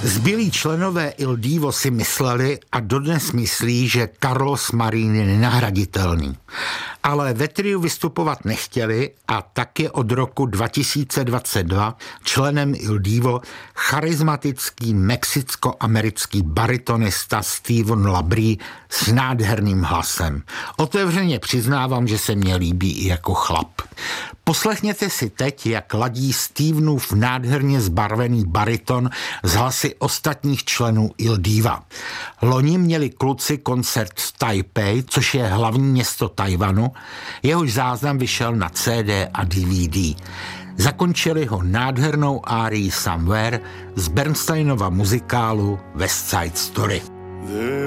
Zbylí členové Il Divo si mysleli a dodnes myslí, že Carlos Marín je nenahraditelný. Ale ve triu vystupovat nechtěli a tak je od roku 2022 členem Il Divo charismatický mexicko-americký baritonista Steven Labrie s nádherným hlasem. Otevřeně přiznávám, že se mně líbí i jako chlap. Poslechněte si teď, jak ladí Stevenův nádherně zbarvený bariton s hlasy ostatních členů Il Diva. Loni měli kluci koncert v Taipei, což je hlavní město Tajvanu, jehož záznam vyšel na CD a DVD. Zakončili ho nádhernou árií Somewhere z Bernsteinova muzikálu West Side Story.